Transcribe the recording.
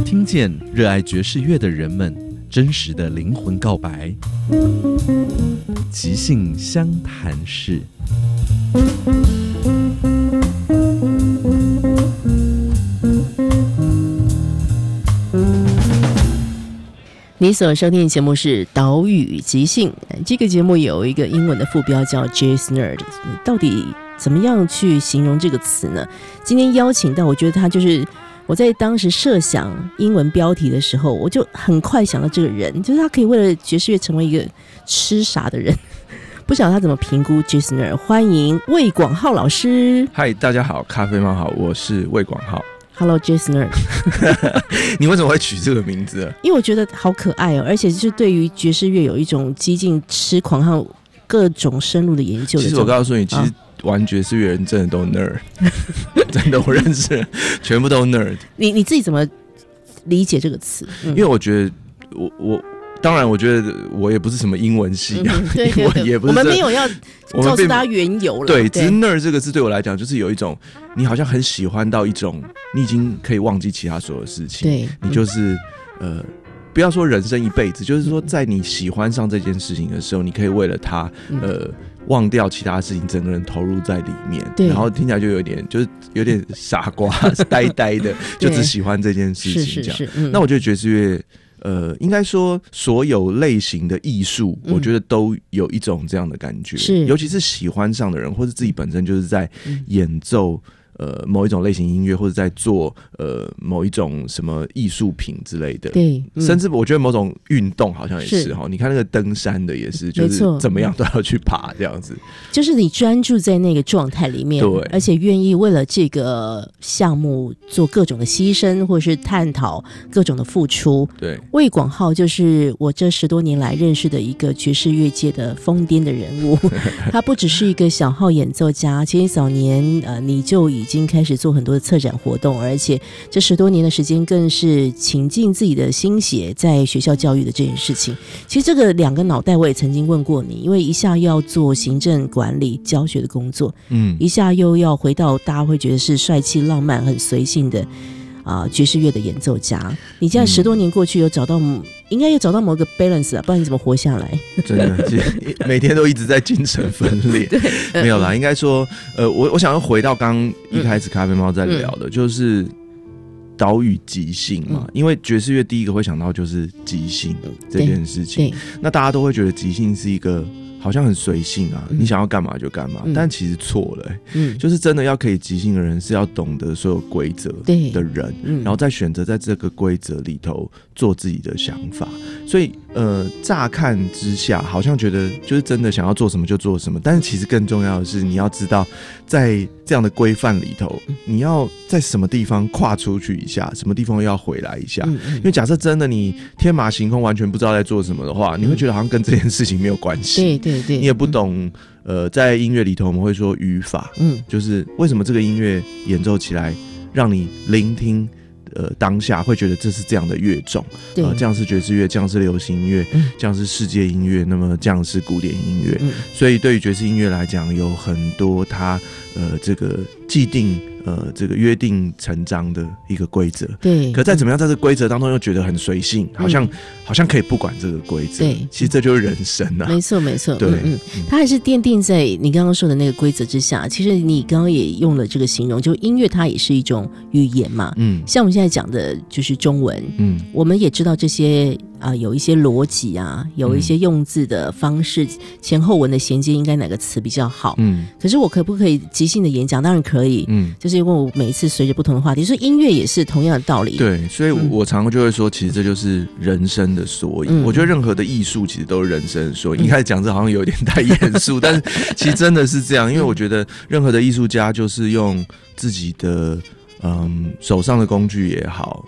听见热爱爵士乐的人们真实的灵魂告白，即兴相谈室。 你所收听的节目是岛屿即兴，这个节目有一个英文的副标叫 Jazz Nerd， 到底怎么样去形容这个词呢？今天邀请到，我觉得他就是我在当时设想英文标题的时候，我就很快想到这个人，就是他可以为了爵士乐成为一个痴傻的人。不晓得他怎么评估 Jazz Nerd， 欢迎魏广浩老师。 嗨，大家好，咖啡猫好，我是魏广浩。 Hello Jazz Nerd 你为什么会取这个名字啊？ 因为我觉得好可爱哦，而且就是对于爵士乐有一种激进痴狂和各种深入的研究的。 其实我告诉你，其实玩爵士乐人真的都 nerd， 真的我认识人全部都 nerd。你自己怎么理解这个词？ 因为我觉得我当然，我觉得我也不是什么英文系啊， 对对对， 也不是， 我们没有要告诉大家缘由了。 对，只是 nerd 这个字对我来讲，就是有一种你好像很喜欢到一种，你已经可以忘记其他所有事情， 对， 你就是不要说人生一辈子，就是说在你喜欢上这件事情的时候，你可以为了它忘掉其他事情，整个人投入在里面，然后听起来就有点傻瓜呆呆的，就只喜欢这件事情这样。那我觉得爵士乐应该说所有类型的艺术，我觉得都有一种这样的感觉，尤其是喜欢上的人，或是自己本身就是在演奏某一种类型音乐，或者在做某一种什么艺术品之类的， 对， 甚至我觉得某种运动好像也是哈。你看那个登山的也是，就是怎么样都要去爬这样子， 就是你专注在那个状态里面，对，而且愿意为了这个项目做各种的牺牲，或者是探讨各种的付出。 对， 魏广浩就是我这10多年来认识的一个爵士乐界的疯癫的人物。他不只是一个小号演奏家，其实早年你就已经开始做很多的策展活动，而且这10多年的时间更是倾尽自己的心血在学校教育的这件事情。其实这个2个脑袋我也曾经问过你，因为一下要做行政管理教学的工作，一下又要回到大家会觉得是帅气浪漫很随性的爵士乐的演奏家。你这样10多年过去，应该有找到某个 balance 啊，不然你怎么活下来？ 真的，每天都一直在精神分裂。没有啦，应该说，我想要回到刚刚一开始咖啡猫在聊的，就是岛屿即兴嘛。因为爵士乐第一个会想到就是即兴这件事情，那大家都会觉得即兴是一个好像很随性啊，你想要干嘛就干嘛，但其实错了就是真的要可以即兴的人是要懂得所有规则的人，然后再选择在这个规则里头做自己的想法。所以乍看之下好像觉得就是真的想要做什么就做什么，但是其实更重要的是你要知道在这样的规范里头，你要在什么地方跨出去一下，什么地方要回来一下。因为假设真的你天马行空完全不知道在做什么的话，你会觉得好像跟这件事情没有关系，对，你也不懂在音乐里头我们会说语法，就是为什么这个音乐演奏起来让你聆听当下会觉得这是这样的乐种，这样是爵士乐，这样是流行音乐，这样是世界音乐，那么这样是古典音乐。所以对于爵士音乐来讲，有很多它这个既定这个约定成章的一个规则，对。可再怎么样，在这个规则当中又觉得很随性，好像可以不管这个规则。对，其实这就是人生啊。 没错，没错。 对， 它还是奠定在你刚刚说的那个规则之下。其实你刚刚也用了这个形容，就音乐它也是一种语言嘛。像我们现在讲的就是中文，我们也知道这些有一些逻辑啊，有一些用字的方式，前后文的衔接应该哪个词比较好。可是我可不可以即兴的演讲？当然可以。就是因为我每一次随着不同的话题，所以音乐也是同样的道理。对， 所以我常常就会说，其实这就是人生的缩影。我觉得任何的艺术其实都是人生的缩影。一开始讲这好像有点太严肃，但是其实真的是这样。因为我觉得任何的艺术家就是用自己的手上的工具也好，